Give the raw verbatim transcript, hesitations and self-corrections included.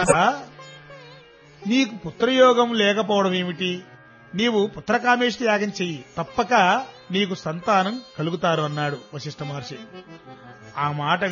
నీకు పుత్రయోగం లేకపోవడం ఏమిటి? నీవు పుత్రకామేష్టి యాగం చెయ్యి, తప్పక నీకు సంతానం కలుగుతారు అన్నాడు వశిష్ఠ మహర్షి. ఆ మాట